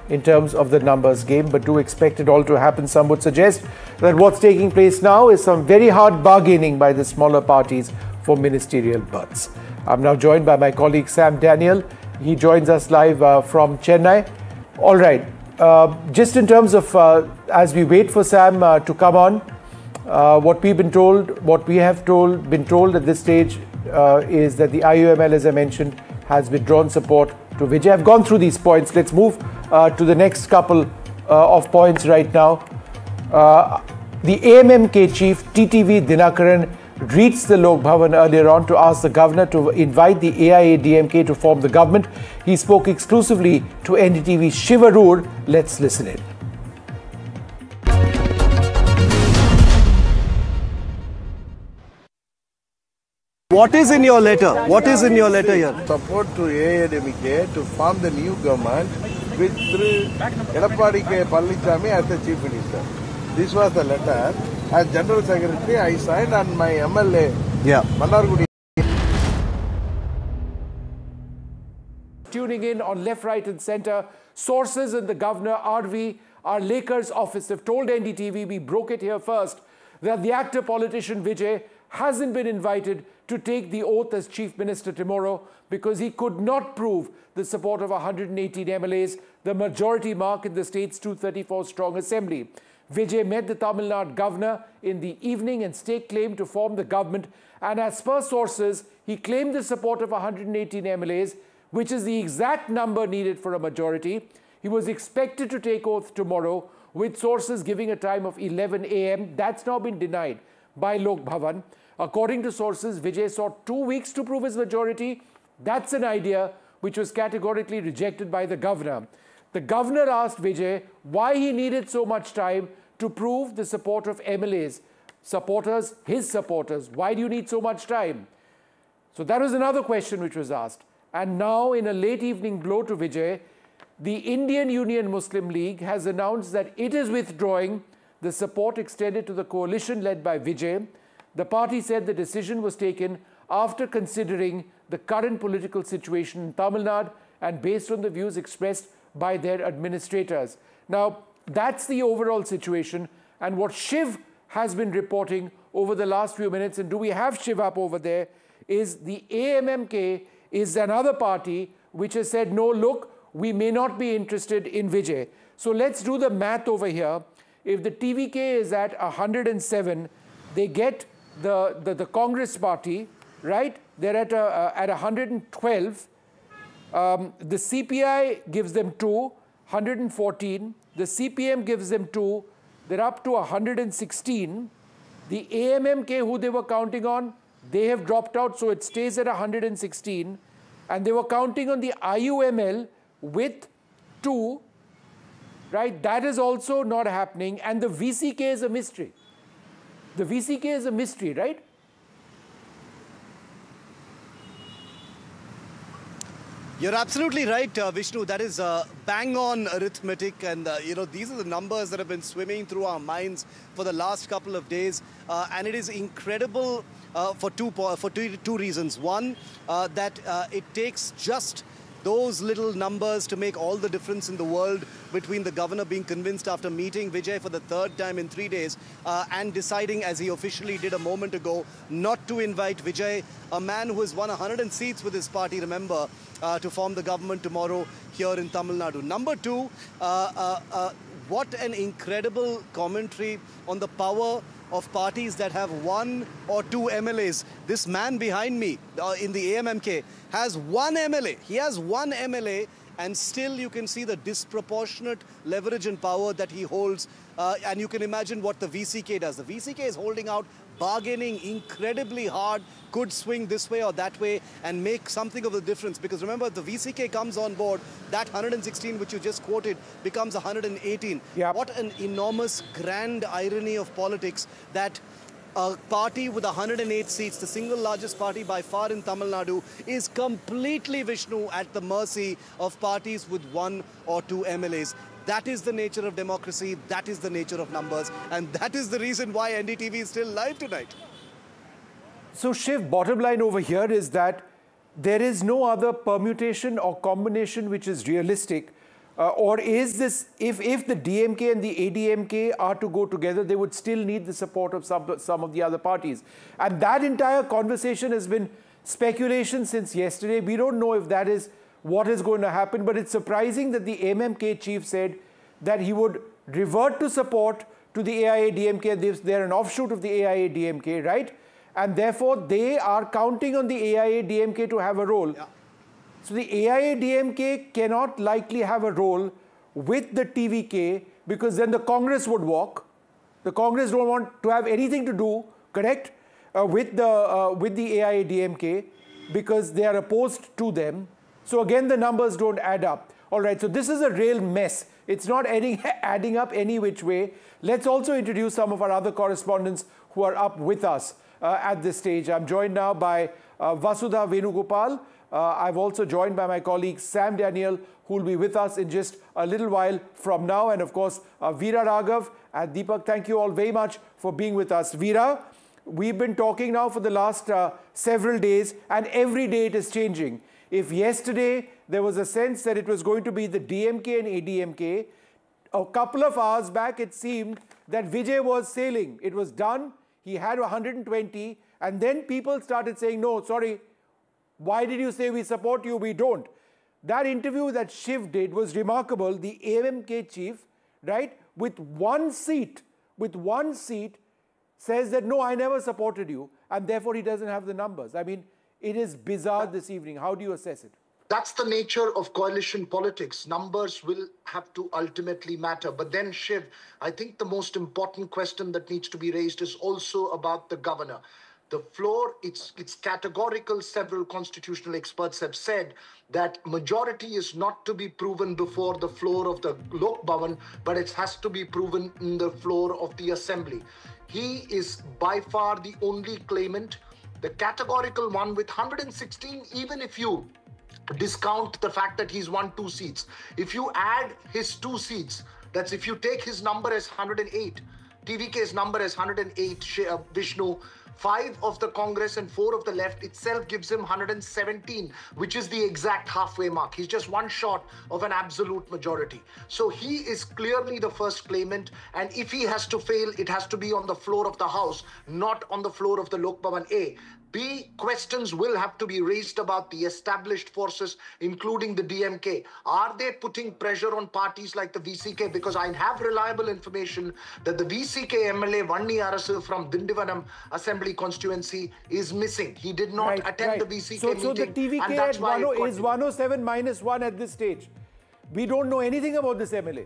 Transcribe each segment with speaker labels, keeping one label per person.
Speaker 1: in terms of the numbers game, but do expect it all to happen. Some would suggest that what's taking place now is some very hard bargaining by the smaller parties for ministerial berths. I'm now joined by my colleague Sam Daniel. He joins us live from Chennai. All right, just in terms of as we wait for Sam to come on, what we've been told, what we have been told at this stage is that the IUML, as I mentioned, has withdrawn support to Vijay. I've gone through these points. Let's move to the next couple of points right now. The AMMK chief, TTV Dinakaran, reached the Lok Bhavan earlier on to ask the governor to invite the AIADMK to form the government. He spoke exclusively to NDTV's Shiv Arur. Let's listen in.
Speaker 2: What is in your letter? What is in your letter here?
Speaker 3: Support to AIADMK to form the new government with Edappadi K. Pallanichami as the chief minister. This was the letter. As General Secretary, I signed, and my MLA, Mannargudi.
Speaker 1: Tuning in on left, right and centre, sources in the Governor RV, our Lakers office, have told NDTV, we broke it here first, that the actor politician Vijay hasn't been invited to take the oath as Chief Minister tomorrow because he could not prove the support of 118 MLAs, the majority mark in the state's 234-strong assembly. Vijay met the Tamil Nadu governor in the evening and staked claim to form the government, and as per sources, he claimed the support of 118 MLAs, which is the exact number needed for a majority. He was expected to take oath tomorrow, with sources giving a time of 11 a.m. That's now been denied by Lok Bhavan. According to sources, Vijay sought 2 weeks to prove his majority. That's an idea which was categorically rejected by the governor. The governor asked Vijay why he needed so much time to prove the support of MLAs, supporters, his supporters. Why do you need so much time? So that was another question which was asked. And now, in a late evening blow to Vijay, the Indian Union Muslim League has announced that it is withdrawing the support extended to the coalition led by Vijay. The party said the decision was taken after considering the current political situation in Tamil Nadu and based on the views expressed by their administrators. Now, that's the overall situation, and what Shiv has been reporting over the last few minutes, and do we have Shiv up over there, is the AMMK is another party which has said, no, look, we may not be interested in Vijay. So let's do the math over here. If the TVK is at 107, they get the Congress party, right? They're at 112. The CPI gives them 2, 114. The CPM gives them 2. They're up to 116. The AMMK, who they were counting on, they have dropped out, so it stays at 116. And they were counting on the IUML with 2, right? That is also not happening. And the VCK is a mystery. The VCK is a mystery, right?
Speaker 2: You're absolutely right, Vishnu. That is bang-on arithmetic, and these are the numbers that have been swimming through our minds for the last couple of days, and it is incredible for two reasons. One, that it takes just those little numbers to make all the difference in the world between the governor being convinced after meeting Vijay for the 3rd time in 3 days and deciding, as he officially did a moment ago, not to invite Vijay, a man who has won 100 seats with his party, remember, to form the government tomorrow here in Tamil Nadu. Number two, what an incredible commentary on the power of parties that have 1 or 2 MLAs. This man behind me in the AMMK has 1 MLA. He has 1 MLA, and still you can see the disproportionate leverage and power that he holds. And you can imagine what the VCK does. The VCK is holding out, bargaining incredibly hard, could swing this way or that way and make something of the difference. Because remember, the VCK comes on board, that 116 which you just quoted becomes 118.
Speaker 1: Yep.
Speaker 2: What an enormous grand irony of politics that a party with 108 seats, the single largest party by far in Tamil Nadu, is completely, Vishnu, at the mercy of parties with 1 or 2 MLAs. That is the nature of democracy, that is the nature of numbers, and that is the reason why NDTV is still live tonight.
Speaker 1: So Shiv, bottom line over here is that there is no other permutation or combination which is realistic Or is this, if the DMK and the ADMK are to go together, they would still need the support of some of the other parties. And that entire conversation has been speculation since yesterday. We don't know if that is what is going to happen, but it's surprising that the MMK chief said that he would revert to support to the AIA-DMK. They're an offshoot of the AIA-DMK, right? And therefore, they are counting on the AIA-DMK to have a role. Yeah. So the AIA-DMK cannot likely have a role with the TVK because then the Congress would walk. The Congress don't want to have anything to do, correct, with the AIA-DMK because they are opposed to them. So again, the numbers don't add up. All right, so this is a real mess. It's not adding up any which way. Let's also introduce some of our other correspondents who are up with us at this stage. I'm joined now by Vasudha Venugopal. I've also joined by my colleague Sam Daniel, who will be with us in just a little while from now. And of course, Veera Raghav and Deepak, thank you all very much for being with us. Veera, we've been talking now for the last several days, and every day it is changing. If yesterday there was a sense that it was going to be the DMK and ADMK, a couple of hours back it seemed that Vijay was sailing. It was done. He had 120, and then people started saying, no, sorry, why did you say we support you? We don't. That interview that Shiv did was remarkable. The AMK chief, right, with one seat, says that, no, I never supported you, and therefore he doesn't have the numbers. I mean, it is bizarre this evening. How do you assess it?
Speaker 4: That's the nature of coalition politics. Numbers will have to ultimately matter. But then, Shiv, I think the most important question that needs to be raised is also about the governor. The floor, it's categorical. Several constitutional experts have said that majority is not to be proven before the floor of the Lok Bhavan, but it has to be proven in the floor of the assembly. He is by far the only claimant, the categorical one with 116, even if you discount the fact that he's won 2 seats. If you add his 2 seats, that's if you take his number as 108, TVK's number as 108, Vishnu, 5 of the Congress and 4 of the left itself gives him 117, which is the exact halfway mark. He's just one short of an absolute majority. So he is clearly the first claimant, and if he has to fail, it has to be on the floor of the House, not on the floor of the Lok Bhavan A. B, questions will have to be raised about the established forces, including the DMK. Are they putting pressure on parties like the VCK? Because I have reliable information that the VCK MLA Vanni Arasu from Dindivanam Assembly constituency is missing. He did not attend the VCK meeting.
Speaker 1: So the TVK at 10 is 107 minus 1 at this stage. We don't know anything about this MLA.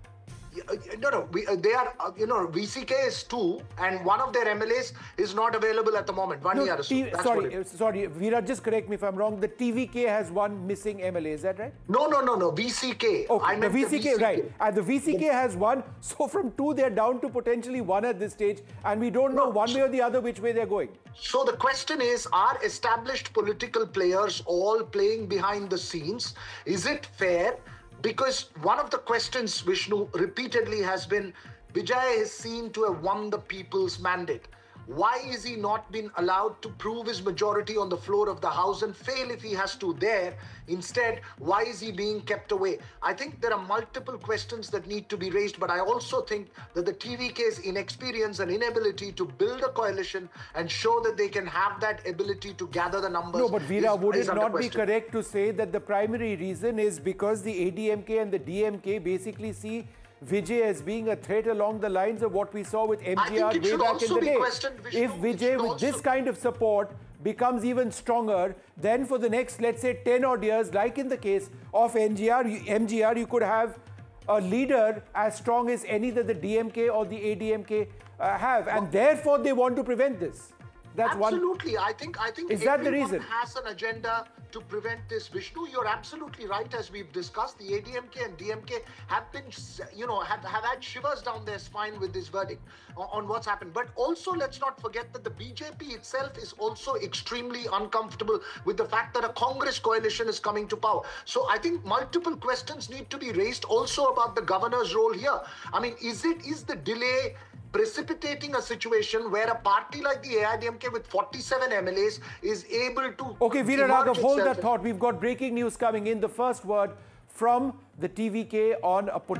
Speaker 4: No, they are, VCK is 2, and one of their MLAs is not available at the moment.
Speaker 1: Sorry, Veera, just correct me if I'm wrong. The TVK has 1 missing MLA, is that right?
Speaker 4: No, VCK.
Speaker 1: Okay, the VCK, right. And the VCK has 1, so from 2 they're down to potentially 1 at this stage, and we don't know one way or the other which way they're going.
Speaker 4: So the question is, are established political players all playing behind the scenes? Is it fair? Because one of the questions, Vishnu, repeatedly has been, Vijay is seen to have won the people's mandate. Why is he not been allowed to prove his majority on the floor of the House and fail if he has to there? Instead, why is he being kept away? I think there are multiple questions that need to be raised, but I also think that the TVK's inexperience and inability to build a coalition and show that they can have that ability to gather the numbers.
Speaker 1: No, but Veera, would it not be correct to say that the primary reason is because the ADMK and the DMK basically see Vijay as being a threat along the lines of what we saw with MGR way back in the day? If Vijay with this kind of support becomes even stronger, then for the next, let's say, 10 odd years, like in the case of MGR, you could have a leader as strong as any that the DMK or the ADMK have, and therefore they want to prevent this.
Speaker 4: That's absolutely. I think
Speaker 1: is that the reason?
Speaker 4: Has an agenda to prevent this. Vishnu, you're absolutely right. As we've discussed, the ADMK and DMK have been, have had shivers down their spine with this verdict on what's happened. But also, let's not forget that the BJP itself is also extremely uncomfortable with the fact that a Congress coalition is coming to power. So I think multiple questions need to be raised also about the governor's role here. I mean, is the delay precipitating a situation where a party like the AIDMK with 47 MLAs is able to...
Speaker 1: Okay, Veera Raghav, hold that thought. We've got breaking news coming in. The first word from the TVK on a